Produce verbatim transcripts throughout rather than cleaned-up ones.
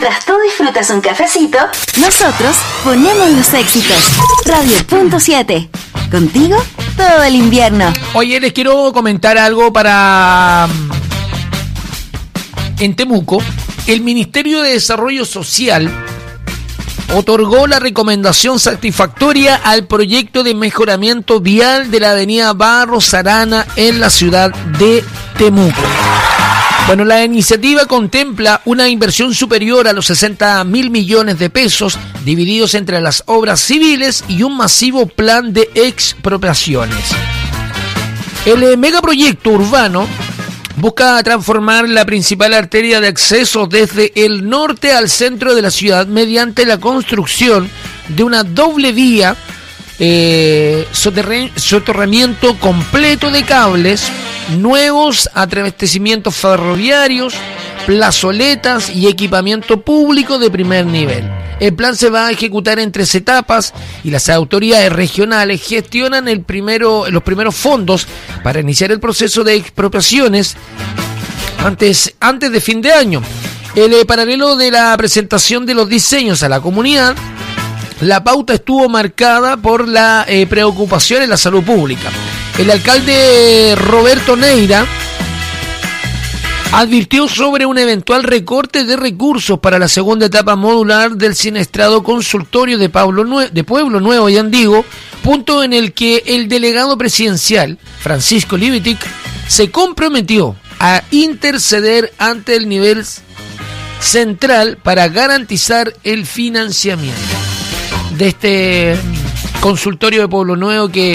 Mientras tú disfrutas un cafecito, nosotros ponemos los éxitos. Radio Punto siete. Contigo todo el invierno. Oye, les quiero comentar algo para... En Temuco, el Ministerio de Desarrollo Social otorgó la recomendación satisfactoria al proyecto de mejoramiento vial de la avenida Barros Arana en la ciudad de Temuco. Bueno, la iniciativa contempla una inversión superior a los sesenta mil millones de pesos divididos entre las obras civiles y un masivo plan de expropiaciones. El megaproyecto urbano busca transformar la principal arteria de acceso desde el norte al centro de la ciudad mediante la construcción de una doble vía, eh, soterre- soterramiento completo de cables, nuevos abastecimientos ferroviarios, plazoletas y equipamiento público de primer nivel. El plan se va a ejecutar en tres etapas y las autoridades regionales gestionan el primero, los primeros fondos para iniciar el proceso de expropiaciones antes, antes de fin de año. En el paralelo de la presentación de los diseños a la comunidad, la pauta estuvo marcada por la eh, preocupación en la salud pública. El alcalde Roberto Neira advirtió sobre un eventual recorte de recursos para la segunda etapa modular del siniestrado consultorio de, Pablo Nue- de Pueblo Nuevo y Andigo, punto en el que el delegado presidencial, Francisco Libitic, se comprometió a interceder ante el nivel central para garantizar el financiamiento de este consultorio de Pueblo Nuevo que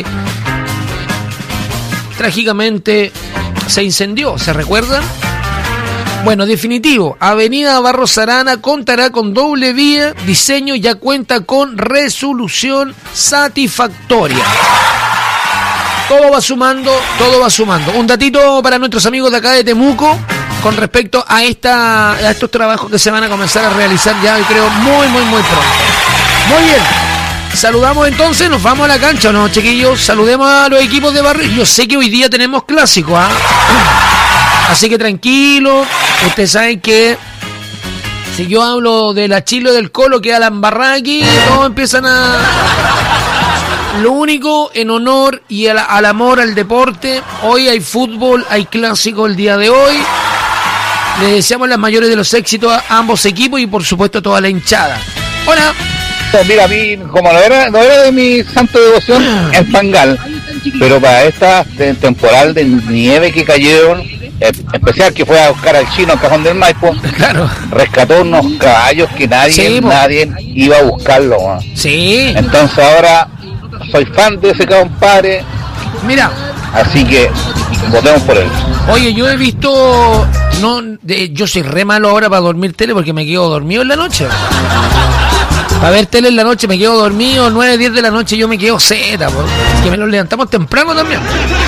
trágicamente se incendió, ¿se recuerdan? Bueno, definitivo, Avenida Barros Arana contará con doble vía, diseño ya cuenta con resolución satisfactoria. Todo va sumando, todo va sumando. Un datito para nuestros amigos de acá de Temuco con respecto a, esta, a estos trabajos que se van a comenzar a realizar ya, yo creo, muy, muy, muy pronto. Muy bien. Saludamos entonces, nos vamos a la cancha, ¿no, chiquillos? Saludemos a los equipos de barrio. Yo sé que hoy día tenemos clásico, ¿ah? Así que tranquilo, ustedes saben que si yo hablo de la Chilo del Colo que a la embarrada aquí, todos empiezan a... Lo único en honor y al, al amor al deporte, hoy hay fútbol, hay clásico el día de hoy. Les deseamos las mayores de los éxitos a ambos equipos y por supuesto a toda la hinchada. Hola. Mira, a mí, como no era, no era de mi santo devoción, el Pangal, pero para esta temporal de nieve que cayeron, especial que fue a buscar al chino al Cajón del Maipo, claro, rescató unos caballos que nadie, sí, nadie iba a buscarlo, ¿no? Sí. Entonces ahora soy fan de ese compadre. Mira. Así que votemos por él. Oye, yo he visto, no, de, yo soy re malo ahora para dormir tele porque me quedo dormido en la noche. Para ver tele en la noche me quedo dormido, nueve, diez de la noche yo me quedo zeta, que me lo levantamos temprano también.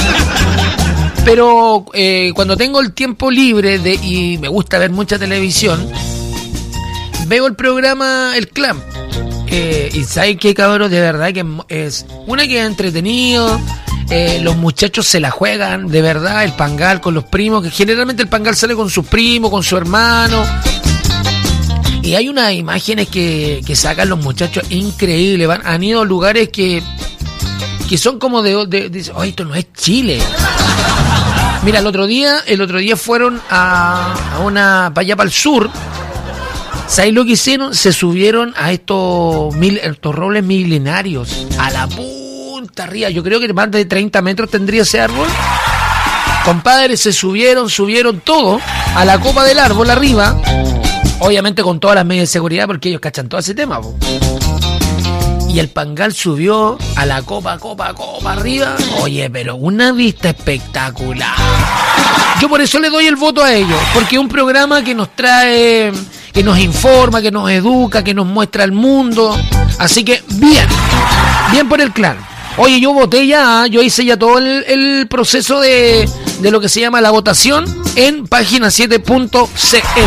Pero eh, cuando tengo el tiempo libre de, y me gusta ver mucha televisión, veo el programa El Clan. Eh, y ¿sabes qué, cabrón? De verdad que es una que es entretenido. Eh, los muchachos se la juegan, de verdad, el Pangal con los primos, que generalmente el Pangal sale con sus primos, con su hermano. Y hay unas imágenes que, que sacan los muchachos increíbles. Van, han ido a lugares que, que son como de, de, de oh, esto no es Chile. Mira, el otro día, el otro día fueron a, a una, para allá para el sur. ¿Sabes lo que hicieron? Se subieron a estos, mil, estos robles milenarios, a la punta arriba. Yo creo que más de treinta metros tendría ese árbol. Compadres, se subieron, subieron todo a la copa del árbol arriba. Obviamente con todas las medidas de seguridad porque ellos cachan todo ese tema, po. Y el Pangal subió a la copa, copa, copa arriba. Oye, pero una vista espectacular. Yo por eso le doy el voto a ellos, porque es un programa que nos trae, que nos informa, que nos educa, que nos muestra el mundo. Así que bien, bien por el Clan. Oye, yo voté ya, yo hice ya todo el, el proceso de, de lo que se llama la votación en página siete punto c l.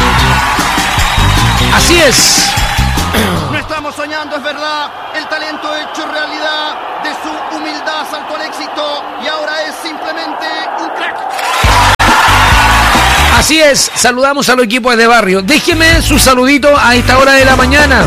Así es. No estamos soñando, es verdad. El talento hecho realidad. De su humildad saltó al éxito y ahora es simplemente un crack. Así es, saludamos a los equipos de barrio. Déjeme su saludito a esta hora de la mañana.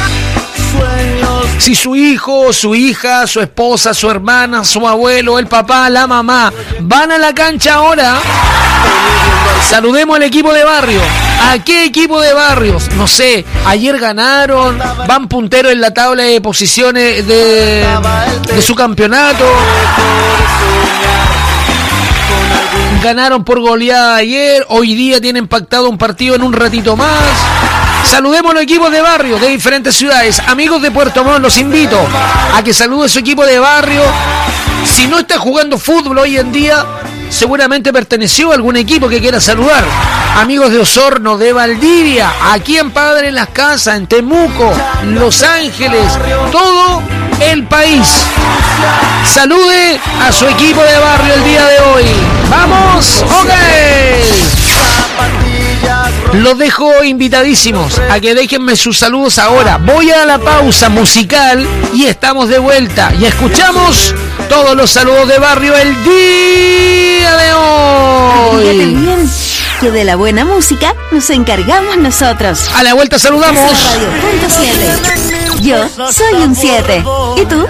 Si su hijo, su hija, su esposa, su hermana, su abuelo, el papá, la mamá van a la cancha ahora, saludemos al equipo de barrio. ¿A qué equipo de barrios? No sé, ayer ganaron, van punteros en la tabla de posiciones de, de su campeonato. Ganaron por goleada ayer, hoy día tienen pactado un partido en un ratito más. Saludemos a los equipos de barrio de diferentes ciudades. Amigos de Puerto Montt, los invito a que saluden a su equipo de barrio. Si no está jugando fútbol hoy en día, seguramente perteneció a algún equipo que quiera saludar. Amigos de Osorno, de Valdivia, aquí en Padre Las Casas, en Temuco, Los Ángeles, todo el país. Salude a su equipo de barrio el día de hoy. ¡Vamos! ¡Ok! Los dejo invitadísimos a que déjenme sus saludos ahora. Voy a la pausa musical y estamos de vuelta. Y escuchamos todos los saludos de barrio el día de hoy. Fíjate bien que de la buena música nos encargamos nosotros. A la vuelta saludamos. Radio punto siete. Yo soy un siete. ¿Y tú?